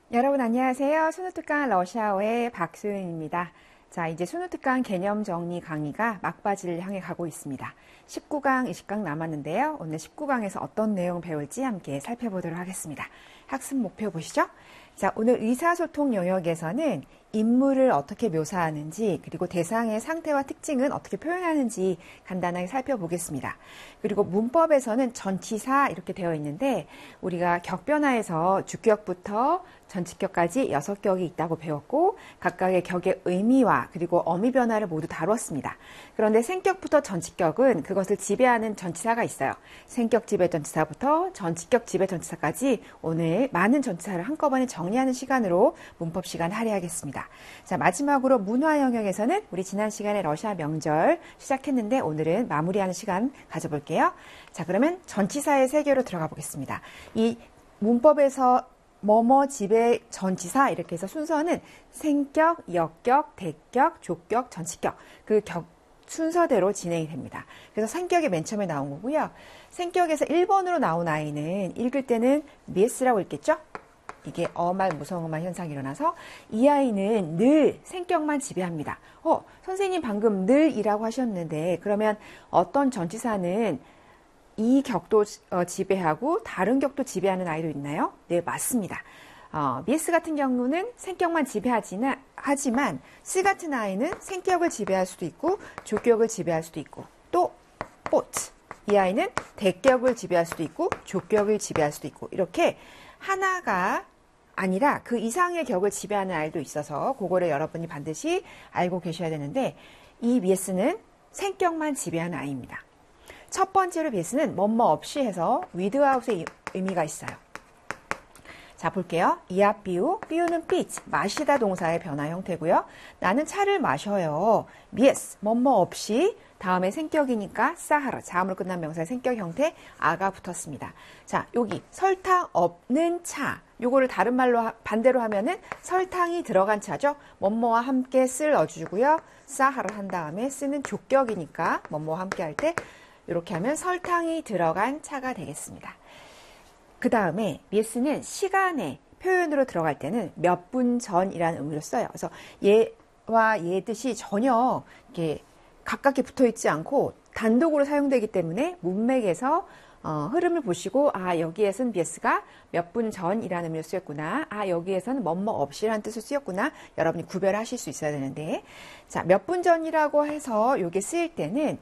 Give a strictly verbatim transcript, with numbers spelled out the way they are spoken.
여러분 안녕하세요. 순우특강 러시아어의 박소연입니다. 자, 이제 순우특강 개념 정리 강의가 막바지를 향해 가고 있습니다. 십구 강, 이십 강 남았는데요. 오늘 십구 강에서 어떤 내용 배울지 함께 살펴보도록 하겠습니다. 학습 목표 보시죠. 자, 오늘 의사소통 영역에서는 인물을 어떻게 묘사하는지, 그리고 대상의 상태와 특징은 어떻게 표현하는지 간단하게 살펴보겠습니다. 그리고 문법에서는 전치사 이렇게 되어 있는데 우리가 격변화에서 주격부터 전치격까지 여섯 격이 있다고 배웠고 각각의 격의 의미와 그리고 어미 변화를 모두 다루었습니다. 그런데 생격부터 전치격은 그것을 지배하는 전치사가 있어요. 생격 지배 전치사부터 전치격 지배 전치사까지 오늘 많은 전치사를 한꺼번에 정리하는 시간으로 문법 시간 할애하겠습니다. 자, 마지막으로 문화 영역에서는 우리 지난 시간에 러시아 명절 시작했는데 오늘은 마무리하는 시간 가져볼게요. 자, 그러면 전치사의 세계로 들어가 보겠습니다. 이 문법에서 뭐뭐 지배 전치사 이렇게 해서 순서는 생격, 역격, 대격, 족격, 전치격 그 격 순서대로 진행이 됩니다. 그래서 생격이 맨 처음에 나온 거고요. 생격에서 일 번으로 나온 아이는 읽을 때는 미에스라고 읽겠죠? 이게 어말 무성음말 현상이 일어나서 이 아이는 늘 생격만 지배합니다. 어, 선생님 방금 늘이라고 하셨는데 그러면 어떤 전치사는 이 격도 지배하고 다른 격도 지배하는 아이도 있나요? 네, 맞습니다. 어, 비에스 같은 경우는 생격만 지배하지만 하지만 C 같은 아이는 생격을 지배할 수도 있고 조격을 지배할 수도 있고 또 보트 이 아이는 대격을 지배할 수도 있고 조격을 지배할 수도 있고 이렇게 하나가 아니라 그 이상의 격을 지배하는 아이도 있어서 그거를 여러분이 반드시 알고 계셔야 되는데 이 비에스는 생격만 지배하는 아이입니다. 첫 번째로 비에스는 뭐뭐 없이 해서 without의 의미가 있어요. 자, 볼게요. 이앞 비우, 비우는 빛, 마시다 동사의 변화 형태고요. 나는 차를 마셔요. 비에스, 뭐뭐 없이 다음에 생격이니까 사하라, 자음으로 끝난 명사의 생격 형태 아가 붙었습니다. 자, 여기 설탕 없는 차. 요거를 다른 말로 반대로 하면은 설탕이 들어간 차죠. 뭐뭐와 함께 쓸 넣어주고요. 사하를 한 다음에 쓰는 족격이니까 뭐뭐와 함께 할 때 이렇게 하면 설탕이 들어간 차가 되겠습니다. 그 다음에 비에스는 시간의 표현으로 들어갈 때는 몇 분 전이라는 의미로 써요. 그래서 얘와 얘의 뜻이 전혀 이렇게 가깝게 붙어 있지 않고 단독으로 사용되기 때문에 문맥에서 어, 흐름을 보시고 아 여기에서는 비에스가 몇 분 전이라는 의미로 쓰였구나. 아 여기에서는 뭐뭐 없이라는 뜻을 쓰였구나. 여러분이 구별하실 수 있어야 되는데 자, 몇 분 전이라고 해서 이게 쓰일 때는